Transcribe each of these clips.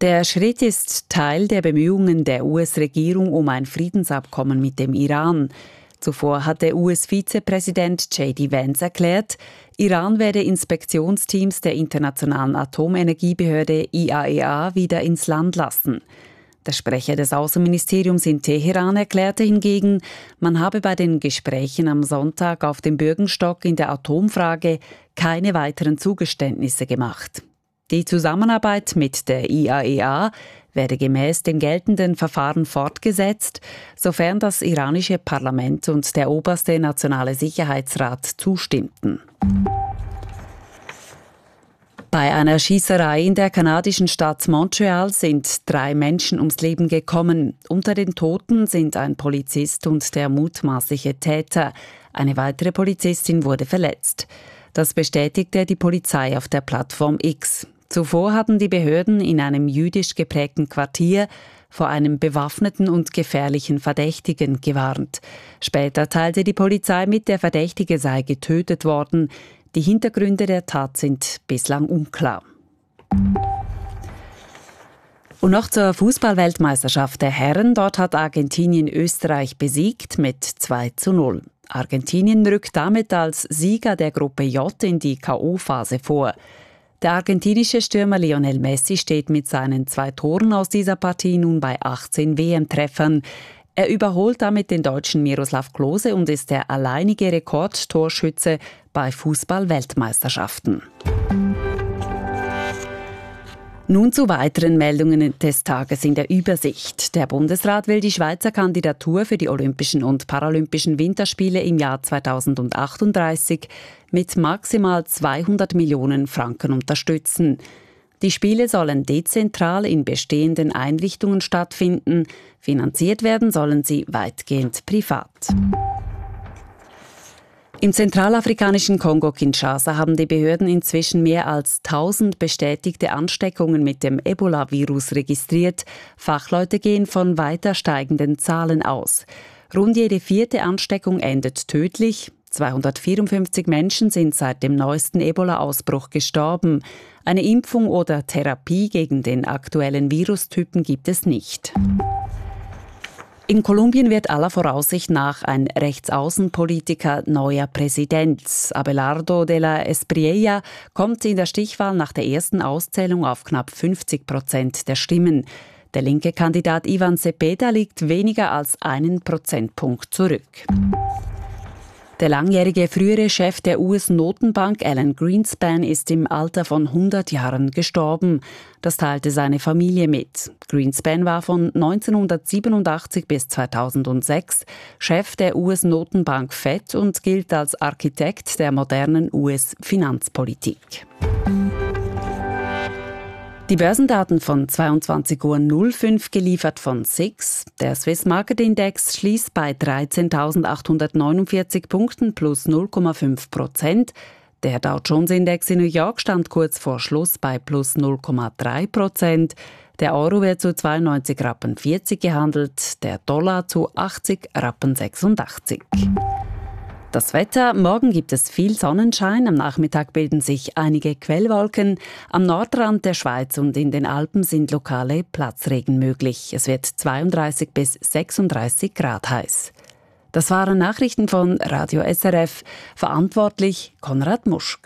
Der Schritt ist Teil der Bemühungen der US-Regierung um ein Friedensabkommen mit dem Iran. Zuvor hat der US-Vizepräsident J.D. Vance erklärt, Iran werde Inspektionsteams der Internationalen Atomenergiebehörde IAEA wieder ins Land lassen. Der Sprecher des Außenministeriums in Teheran erklärte hingegen, man habe bei den Gesprächen am Sonntag auf dem Bürgenstock in der Atomfrage keine weiteren Zugeständnisse gemacht. Die Zusammenarbeit mit der IAEA werde gemäß dem geltenden Verfahren fortgesetzt, sofern das iranische Parlament und der oberste nationale Sicherheitsrat zustimmten. Bei einer Schießerei in der kanadischen Stadt Montreal sind 3 Menschen ums Leben gekommen. Unter den Toten sind ein Polizist und der mutmaßliche Täter. Eine weitere Polizistin wurde verletzt. Das bestätigte die Polizei auf der Plattform X. Zuvor hatten die Behörden in einem jüdisch geprägten Quartier vor einem bewaffneten und gefährlichen Verdächtigen gewarnt. Später teilte die Polizei mit, der Verdächtige sei getötet worden. Die Hintergründe der Tat sind bislang unklar. Und noch zur Fußball-Weltmeisterschaft der Herren. Dort hat Argentinien Österreich besiegt mit 2:0. Argentinien rückt damit als Sieger der Gruppe J in die K.O.-Phase vor. Der argentinische Stürmer Lionel Messi steht mit seinen 2 Toren aus dieser Partie nun bei 18 WM-Treffern. Er überholt damit den Deutschen Miroslav Klose und ist der alleinige Rekordtorschütze bei Fußball-Weltmeisterschaften. Nun zu weiteren Meldungen des Tages in der Übersicht. Der Bundesrat will die Schweizer Kandidatur für die Olympischen und Paralympischen Winterspiele im Jahr 2038 mit maximal 200 Millionen Franken unterstützen. Die Spiele sollen dezentral in bestehenden Einrichtungen stattfinden. Finanziert werden sollen sie weitgehend privat. Im zentralafrikanischen Kongo Kinshasa haben die Behörden inzwischen mehr als 1000 bestätigte Ansteckungen mit dem Ebola-Virus registriert. Fachleute gehen von weiter steigenden Zahlen aus. Rund jede 4. Ansteckung endet tödlich. 254 Menschen sind seit dem neuesten Ebola-Ausbruch gestorben. Eine Impfung oder Therapie gegen den aktuellen Virustypen gibt es nicht. In Kolumbien wird aller Voraussicht nach ein Rechtsaußenpolitiker neuer Präsident. Abelardo de la Espriella kommt in der Stichwahl nach der ersten Auszählung auf knapp 50% der Stimmen. Der linke Kandidat Ivan Cepeda liegt weniger als 1 Prozentpunkt zurück. Der langjährige frühere Chef der US-Notenbank Alan Greenspan ist im Alter von 100 Jahren gestorben. Das teilte seine Familie mit. Greenspan war von 1987 bis 2006 Chef der US-Notenbank Fed und gilt als Architekt der modernen US-Finanzpolitik. Die Börsendaten von 22:05 Uhr geliefert von SIX. Der Swiss Market Index schließt bei 13.849 Punkten plus 0,5%. Der Dow Jones Index in New York stand kurz vor Schluss bei plus 0,3%. Der Euro wird zu 92,40 Rappen gehandelt, der Dollar zu 80,86 Rappen. Das Wetter: Morgen gibt es viel Sonnenschein, am Nachmittag bilden sich einige Quellwolken. Am Nordrand der Schweiz und in den Alpen sind lokale Platzregen möglich. Es wird 32 bis 36 Grad heiß. Das waren Nachrichten von Radio SRF. Verantwortlich Konrad Muschk.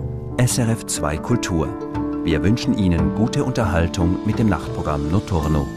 SRF 2 Kultur. Wir wünschen Ihnen gute Unterhaltung mit dem Nachtprogramm Notturno.